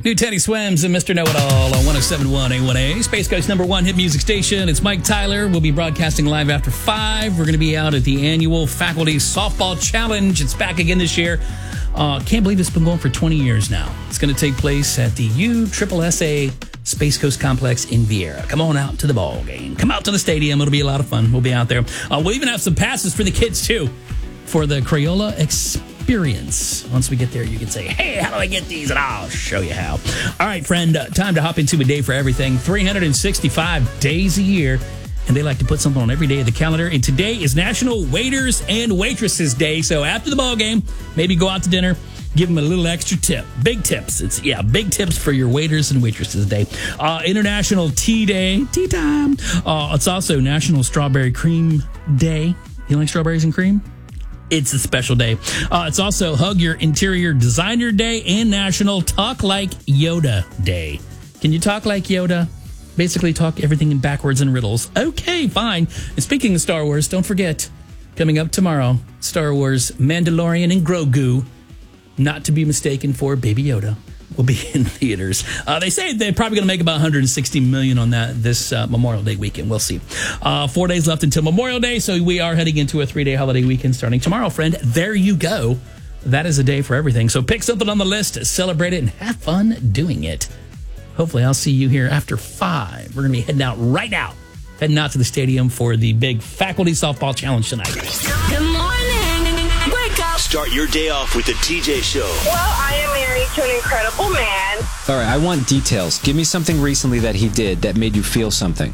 New Teddy Swims and Mr. Know-It-All on 107.1 A1A, Space Coast #1 hit music station. It's Mike Tyler. We'll be broadcasting live after 5. We're going to be out at the annual Faculty Softball Challenge. It's back again this year. Can't believe it's been going for 20 years now. It's going to take place at the USSSA Space Coast Complex in Vieira. Come on out to the ball game. Come out to the stadium. It'll be a lot of fun. We'll be out there. We'll even have some passes for the kids, too, for the Crayola Experience. Once we get there, you can say, hey, how do I get these? And I'll show you how. All right, friend, time to hop into a day for everything. 365 days a year, and they like to put something on every day of the calendar. And today is National Waiters and Waitresses Day. So after the ball game, maybe go out to dinner, give them a little extra tip. Big tips. Big tips for your Waiters and Waitresses Day. International Tea Day. Tea time. It's also National Strawberry Cream Day. You like strawberries and cream? It's a special day. It's also Hug Your Interior Designer Day and National Talk Like Yoda Day. Can you talk like Yoda? Basically talk everything in backwards and riddles. Okay, fine. And speaking of Star Wars, don't forget, coming up tomorrow, Star Wars Mandalorian and Grogu, not to be mistaken for Baby Yoda, will be in theaters. They say they're probably going to make about $160 million on that this Memorial Day weekend. We'll see. 4 days left until Memorial Day, so we are heading into a 3-day holiday weekend starting tomorrow, friend. There you go. That is a day for everything. So pick something on the list, celebrate it, and have fun doing it. Hopefully, I'll see you here after 5. We're going to be heading out right now. Heading out to the stadium for the big Faculty Softball Challenge tonight. Good morning. Wake up. Start your day off with the TJ Show. Well, I am married to an incredible man. All right, I want details. Give me something recently that he did that made you feel something.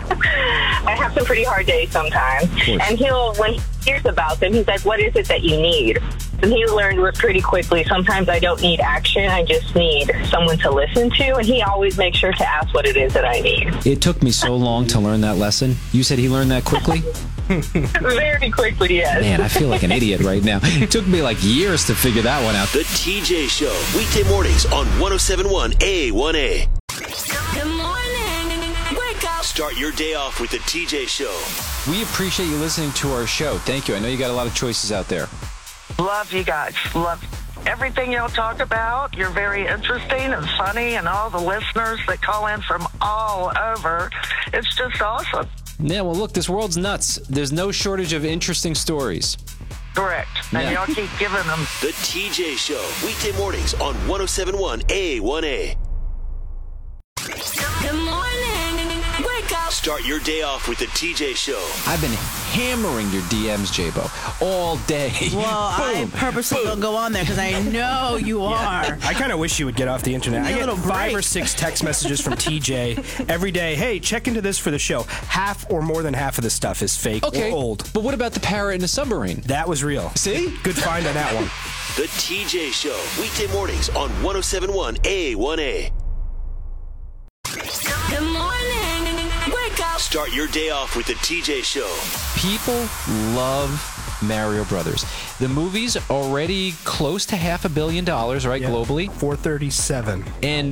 I have some pretty hard days sometimes. And when he hears about them, he's like, what is it that you need? And he learned pretty quickly, sometimes I don't need action, I just need someone to listen to. And he always makes sure to ask what it is that I need. It took me so long to learn that lesson. You said he learned that quickly? Very quickly, yes. Man, I feel like an idiot right now. It took me like years to figure that one out. The TJ Show, weekday mornings on 107.1 A1A. Good morning. Wake up. Start your day off with the TJ Show. We appreciate you listening to our show. Thank you. I know you got a lot of choices out there. Love you guys. Love everything y'all talk about. You're very interesting and funny, and all the listeners that call in from all over. It's just awesome. Yeah, well, look, this world's nuts. There's no shortage of interesting stories. Correct. And y'all keep giving them. The TJ Show, weekday mornings on 107.1 A1A. Good morning. Wake up. Start your day off with the TJ Show. I've been hammering your DMs, J-Bo, all day. Well, I purposely don't go on there because I know you are. I kind of wish you would get off the internet. I get 5 or 6 text messages from TJ every day. Hey, check into this for the show. Half or more than half of the stuff is fake or old. But what about the parrot in the submarine? That was real. See? Good find on that one. The TJ Show, weekday mornings on 107.1 A1A. Good morning. Wake up. Start your day off with the TJ Show. People love Mario Brothers. The movie's already close to $500 million, right, globally? 437. And